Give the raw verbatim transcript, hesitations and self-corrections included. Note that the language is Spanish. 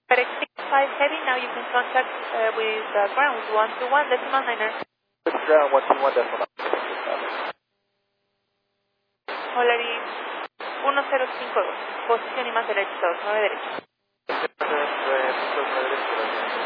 Correct six five Heavy, now you can contact uh, with uh, ground one two one decimal niner. Ground one two one decimal niner. Holari uno cero cinco dos, posición y más derecha, dos nueve derecha. nueve derecha.